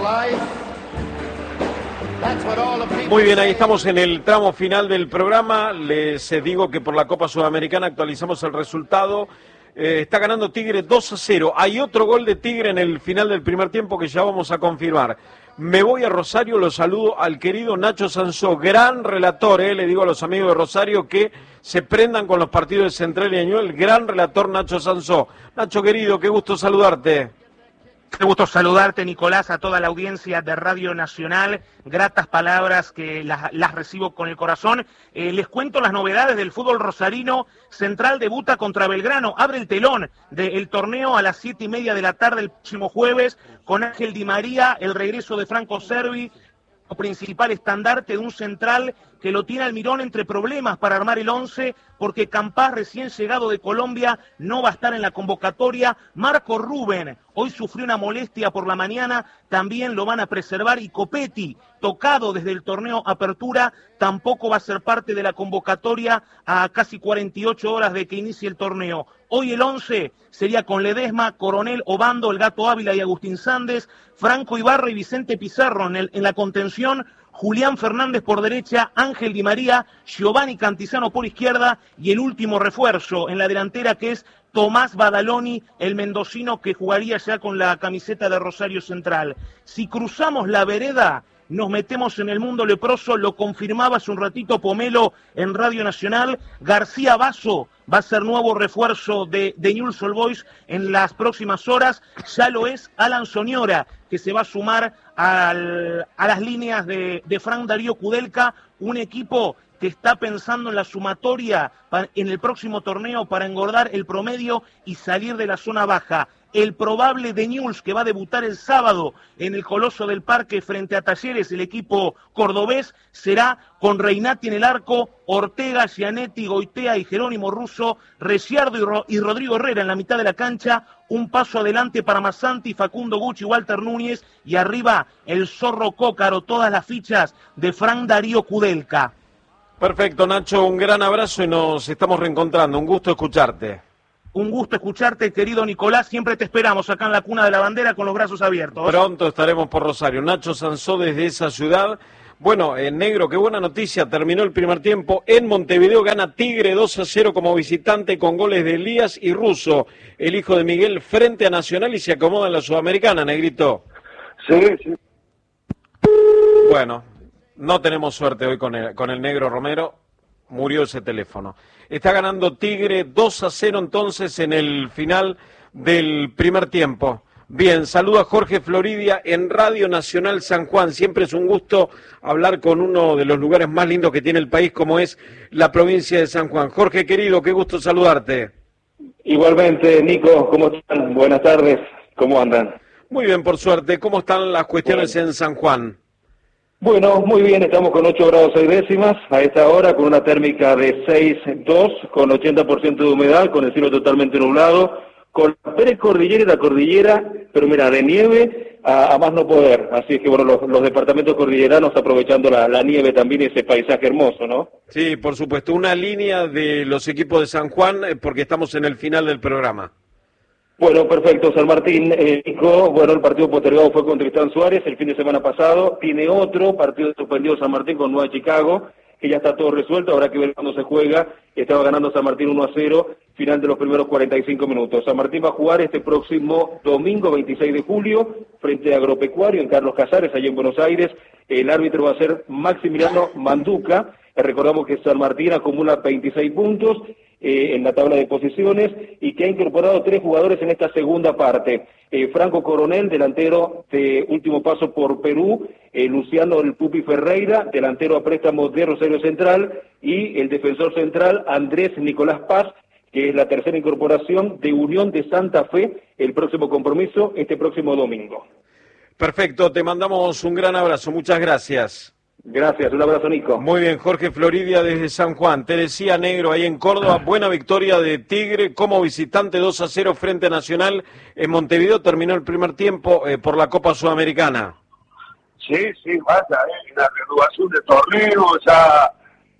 Muy bien, ahí estamos en el tramo final del programa. Les digo que por la Copa Sudamericana actualizamos el resultado. Está ganando Tigre 2-0. Hay otro gol de Tigre en el final del primer tiempo que ya vamos a confirmar. Me voy a Rosario, lo saludo al querido Nacho Sansó, gran relator, le digo a los amigos de Rosario que se prendan con los partidos de Central y Ñublense, el gran relator Nacho Sansó. Nacho querido, qué gusto saludarte. Qué gusto saludarte, Nicolás, a toda la audiencia de Radio Nacional. Gratas palabras que las recibo con el corazón. Les cuento las novedades del fútbol rosarino. Central debuta contra Belgrano, abre el telón del torneo a las 7:30 de la tarde el próximo jueves con Ángel Di María, el regreso de Franco Cervi, principal estandarte de un Central que lo tiene Almirón entre problemas para armar el 11, porque Campás, recién llegado de Colombia, no va a estar en la convocatoria. Marco Rubén hoy sufrió una molestia por la mañana, también lo van a preservar, y Copetti, tocado desde el torneo Apertura, tampoco va a ser parte de la convocatoria a casi 48 horas de que inicie el torneo. Hoy el 11 sería con Ledesma, Coronel, Obando, el Gato Ávila y Agustín Sández, Franco Ibarra y Vicente Pizarro en la contención, Julián Fernández por derecha, Ángel Di María, Giovanni Cantizano por izquierda y el último refuerzo en la delantera, que es Tomás Badaloni, el mendocino que jugaría ya con la camiseta de Rosario Central. Si cruzamos la vereda, nos metemos en el mundo leproso, lo confirmaba hace un ratito Pomelo en Radio Nacional. García Basso va a ser nuevo refuerzo de Newell's Old Boys en las próximas horas. Ya lo es Alan Soñora, que se va a sumar a las líneas de Frank Darío Kudelka, un equipo que está pensando en la sumatoria en el próximo torneo para engordar el promedio y salir de la zona baja. El probable de Newell's, que va a debutar el sábado en el Coloso del Parque frente a Talleres, el equipo cordobés, será con Reinati en el arco, Ortega, Gianetti, Goitea y Jerónimo Russo, Reciardo y Rodrigo Herrera en la mitad de la cancha, un paso adelante para Massanti, Facundo Gucci, Walter Núñez, y arriba el Zorro Cócaro, todas las fichas de Frank Darío Kudelka. Perfecto, Nacho, un gran abrazo y nos estamos reencontrando. Un gusto escucharte. Un gusto escucharte, querido Nicolás. Siempre te esperamos acá en la Cuna de la Bandera con los brazos abiertos. Pronto estaremos por Rosario. Nacho Sansó desde esa ciudad. Bueno, negro, qué buena noticia. Terminó el primer tiempo. En Montevideo gana Tigre 2-0 como visitante con goles de Elías y Russo, el hijo de Miguel, frente a Nacional, y se acomoda en la Sudamericana, Negrito. Sí, sí. Bueno, no tenemos suerte hoy con el negro Romero. Murió ese teléfono. Está ganando Tigre 2-0 entonces en el final del primer tiempo. Bien, saludo a Jorge Floridia en Radio Nacional San Juan. Siempre es un gusto hablar con uno de los lugares más lindos que tiene el país, como es la provincia de San Juan. Jorge querido, qué gusto saludarte. Igualmente, Nico, ¿cómo están? Buenas tardes, ¿cómo andan? Muy bien, por suerte. ¿Cómo están las cuestiones en San Juan? Bueno, muy bien, estamos con 8 grados 6 décimas a esta hora, con una térmica de 6,2, con 80% de humedad, con el cielo totalmente nublado, con la precordillera y la cordillera, pero mira, de nieve a más no poder. Así es que, bueno, los departamentos cordilleranos aprovechando la nieve también y ese paisaje hermoso, ¿no? Sí, por supuesto, una línea de los equipos de San Juan, porque estamos en el final del programa. Bueno, perfecto, San Martín, Nico, bueno, el partido postergado fue con Tristán Suárez el fin de semana pasado, tiene otro partido suspendido San Martín con Nueva Chicago, que ya está todo resuelto, habrá que ver cuándo se juega. Estaba ganando San Martín 1-0, final de los primeros 45 minutos. San Martín va a jugar este próximo domingo 26 de julio frente a Agropecuario en Carlos Casares, allá en Buenos Aires. El árbitro va a ser Maximiliano Manduca. Recordamos que San Martín acumula 26 puntos en la tabla de posiciones y que ha incorporado 3 jugadores en esta segunda parte. Franco Coronel, delantero de último paso por Perú, Luciano el Pupi Ferreira, delantero a préstamo de Rosario Central, y el defensor central Andrés Nicolás Paz, que es la tercera incorporación de Unión de Santa Fe, el próximo compromiso este próximo domingo. Perfecto, te mandamos un gran abrazo, muchas gracias. Gracias, un abrazo, Nico. Muy bien, Jorge Floridia desde San Juan. Te decía, negro, ahí en Córdoba, buena victoria de Tigre como visitante 2-0 frente a Nacional. En Montevideo terminó el primer tiempo por la Copa Sudamericana. Sí, vaya, la renovación del torneo, ya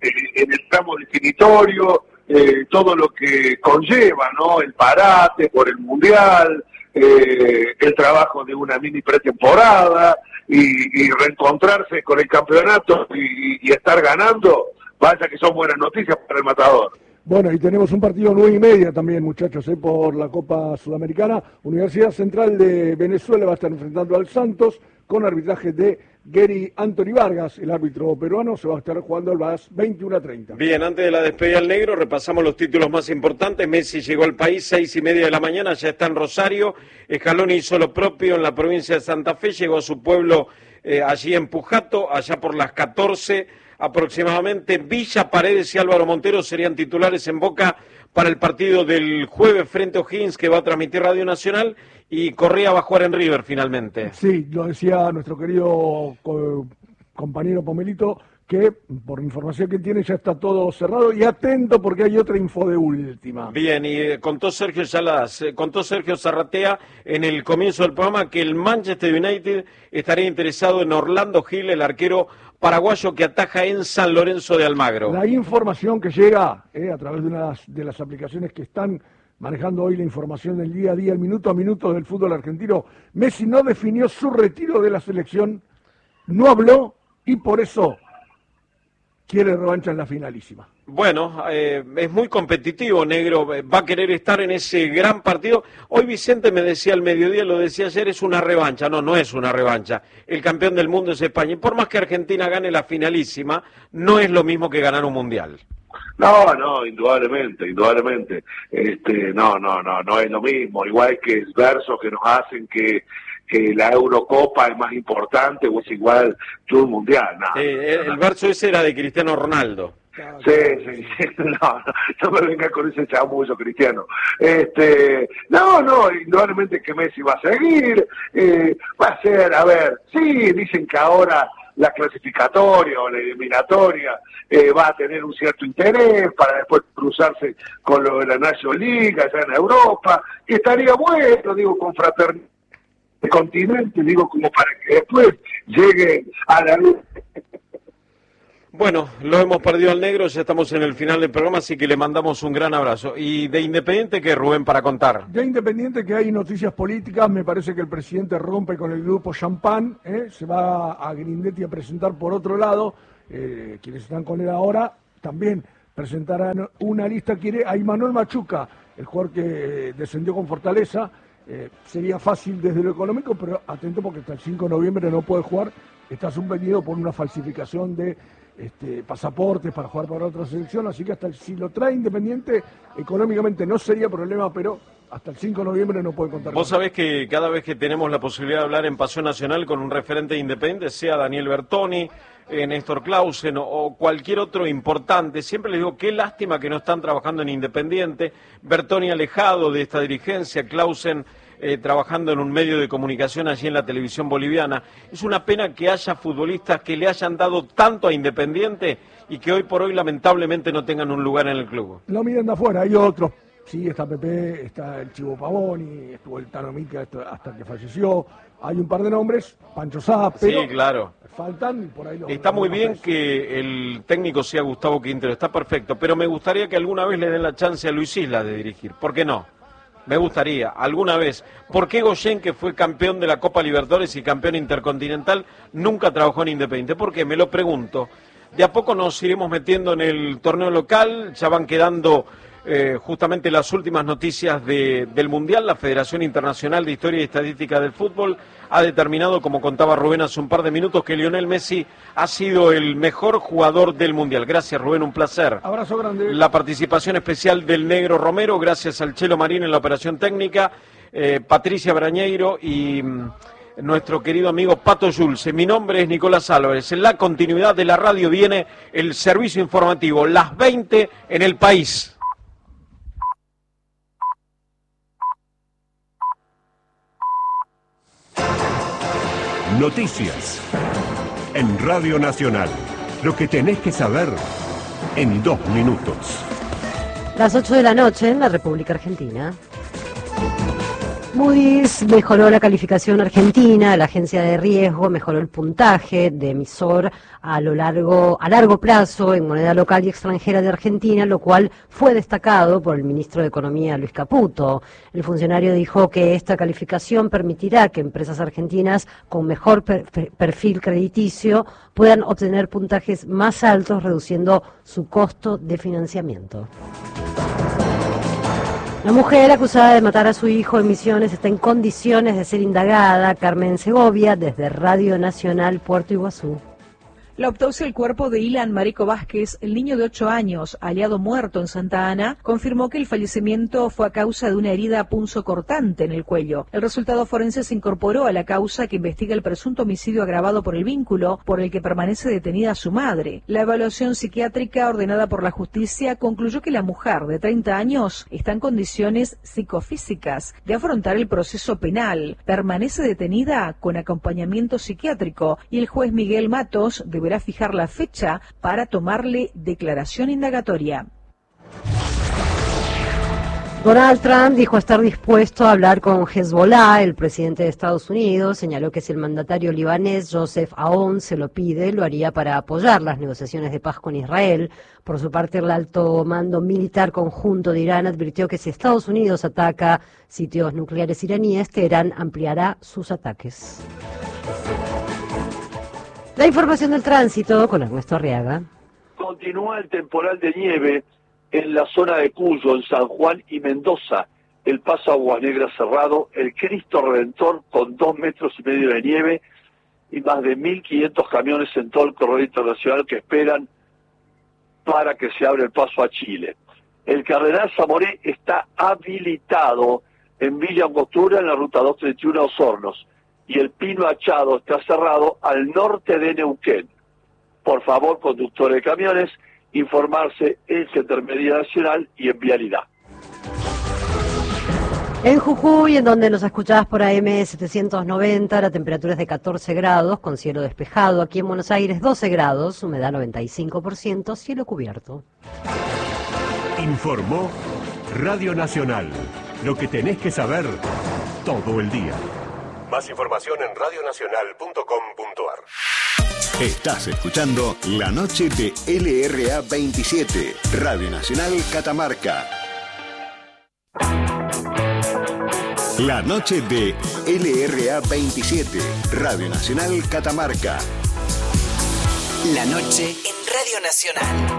en el tramo definitorio, todo lo que conlleva, ¿no? El parate por el Mundial, el trabajo de una mini pretemporada, y reencontrarse con el campeonato y estar ganando, vaya que son buenas noticias para el Matador. Bueno, y tenemos un partido 9:30 también, muchachos, por la Copa Sudamericana. Universidad Central de Venezuela va a estar enfrentando al Santos con arbitraje de Gary Anthony Vargas, el árbitro peruano. Se va a estar jugando a las 21:30. Bien, antes de la despedida al negro, repasamos los títulos más importantes. Messi llegó al país 6:30 de la mañana, ya está en Rosario. Scaloni hizo lo propio en la provincia de Santa Fe, llegó a su pueblo allí en Pujato, allá por las 14 aproximadamente. Villa, Paredes y Álvaro Montero serían titulares en Boca para el partido del jueves frente a O'Higgins, que va a transmitir Radio Nacional, y Correa va a jugar en River finalmente. Sí, lo decía nuestro querido compañero Pomelito, que por información que tiene ya está todo cerrado, y atento porque hay otra info de última. Bien, y contó Sergio Zarratea en el comienzo del programa que el Manchester United estaría interesado en Orlando Gil, el arquero paraguayo que ataja en San Lorenzo de Almagro. La información que llega a través de las aplicaciones que están manejando hoy la información del día a día, el minuto a minuto del fútbol argentino. Messi no definió su retiro de la selección, no habló y por eso quiere revancha en la finalísima. Bueno, es muy competitivo, negro, va a querer estar en ese gran partido. Hoy Vicente me decía al mediodía, lo decía ayer, es una revancha. No, no es una revancha. El campeón del mundo es España. Y por más que Argentina gane la finalísima, no es lo mismo que ganar un mundial. No, indudablemente. No es lo mismo. Igual que el verso que nos hacen que la Eurocopa es más importante o es igual que un mundial. El verso ese era de Cristiano Ronaldo. Sí. No me venga con ese chamullo, Cristiano. Indudablemente que Messi va a seguir, va a ser, sí, dicen que ahora la clasificatoria o la eliminatoria va a tener un cierto interés para después cruzarse con lo de la National League allá en Europa, que estaría bueno, digo, con fraternidad de continente, digo, como para que después llegue a la luz. Bueno, lo hemos perdido al negro, ya estamos en el final del programa, así que le mandamos un gran abrazo. ¿Y de Independiente qué, Rubén, para contar? De Independiente que hay noticias políticas, me parece que el presidente rompe con el grupo Champán, se va a Grindetti a presentar por otro lado, quienes están con él ahora, también presentarán una lista, quiere a Imanol Machuca, el jugador que descendió con Fortaleza, sería fácil desde lo económico, pero atento porque hasta el 5 de noviembre no puede jugar, está suspendido por una falsificación de pasaportes para jugar para otra selección, así que si lo trae Independiente, económicamente no sería problema, pero hasta el 5 de noviembre no puede contar. Vos sabés que cada vez que tenemos la posibilidad de hablar en Pasión Nacional con un referente de Independiente, sea Daniel Bertoni, Néstor Clausen o cualquier otro importante, siempre les digo qué lástima que no están trabajando en Independiente. Bertoni alejado de esta dirigencia, Clausen trabajando en un medio de comunicación allí en la televisión boliviana. Es una pena que haya futbolistas que le hayan dado tanto a Independiente y que hoy por hoy lamentablemente no tengan un lugar en el club. Lo miran de afuera, hay otros. Sí, está Pepe, está el Chivo Pavoni, estuvo el Tano Mica hasta que falleció. Hay un par de nombres, Pancho Sá, pero sí, claro, faltan y por ahí está muy bien que el técnico sea Gustavo Quintero, está perfecto, pero me gustaría que alguna vez le den la chance a Luis Isla de dirigir. ¿Por qué no? Me gustaría, alguna vez. ¿Por qué Goyen, que fue campeón de la Copa Libertadores y campeón intercontinental, nunca trabajó en Independiente? ¿Por qué? Me lo pregunto. De a poco nos iremos metiendo en el torneo local, ya van quedando justamente las últimas noticias del Mundial. La Federación Internacional de Historia y Estadística del Fútbol ha determinado, como contaba Rubén hace un par de minutos, que Lionel Messi ha sido el mejor jugador del Mundial. Gracias, Rubén, un placer. Abrazo grande. La participación especial del Negro Romero, gracias al Chelo Marín en la operación técnica, Patricia Brañeiro y nuestro querido amigo Pato Yulce. Mi nombre es Nicolás Álvarez. En la continuidad de la radio viene el servicio informativo, las 20 en el país. Noticias en Radio Nacional. Lo que tenés que saber en 2 minutos. Las 8 de la noche en la República Argentina. Moody's mejoró la calificación argentina, la agencia de riesgo mejoró el puntaje de emisor a largo plazo en moneda local y extranjera de Argentina, lo cual fue destacado por el ministro de Economía, Luis Caputo. El funcionario dijo que esta calificación permitirá que empresas argentinas con mejor perfil crediticio puedan obtener puntajes más altos, reduciendo su costo de financiamiento. La mujer acusada de matar a su hijo en Misiones está en condiciones de ser indagada. Carmen Segovia, desde Radio Nacional Puerto Iguazú. La autopsia del cuerpo de Ilan Marico Vázquez, el niño de 8 años, hallado muerto en Santa Ana, confirmó que el fallecimiento fue a causa de una herida punzocortante en el cuello. El resultado forense se incorporó a la causa que investiga el presunto homicidio agravado por el vínculo por el que permanece detenida su madre. La evaluación psiquiátrica ordenada por la justicia concluyó que la mujer de 30 años está en condiciones psicofísicas de afrontar el proceso penal. Permanece detenida con acompañamiento psiquiátrico y el juez Miguel Matos deberá fijar la fecha para tomarle declaración indagatoria. Donald Trump dijo estar dispuesto a hablar con Hezbollah. El presidente de Estados Unidos señaló que si el mandatario libanés Joseph Aoun se lo pide, lo haría para apoyar las negociaciones de paz con Israel. Por su parte, el alto mando militar conjunto de Irán advirtió que si Estados Unidos ataca sitios nucleares iraníes, Teherán ampliará sus ataques. La información del tránsito con Ernesto Arriaga. Continúa el temporal de nieve en la zona de Cuyo, en San Juan y Mendoza. El paso Aguas Negras cerrado, el Cristo Redentor con 2,5 metros de nieve y más de 1.500 camiones en todo el corredor internacional que esperan para que se abra el paso a Chile. El Cardenal Zamoré está habilitado en Villa Angostura, en la ruta 231 a Osornos. Y el Pino Achado está cerrado al norte de Neuquén. Por favor, conductores de camiones, informarse en Gendarmería Nacional y en Vialidad. En Jujuy, en donde nos escuchabas por AM 790, la temperatura es de 14 grados, con cielo despejado. Aquí en Buenos Aires, 12 grados, humedad 95%, cielo cubierto. Informó Radio Nacional. Lo que tenés que saber todo el día. Más información en radionacional.com.ar. Estás escuchando La Noche de LRA 27, Radio Nacional Catamarca. La Noche de LRA 27, Radio Nacional Catamarca. La noche en Radio Nacional.